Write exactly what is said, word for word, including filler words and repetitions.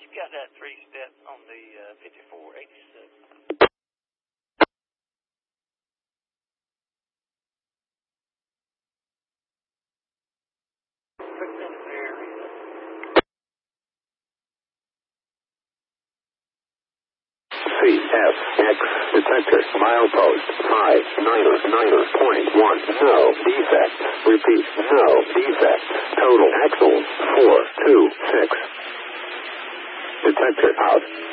got that three-step on the uh, fifty-four eighty-six. C F X detector milepost five niner niner point one. No defect. Repeat, no defect. Total axles four two six. Detector out.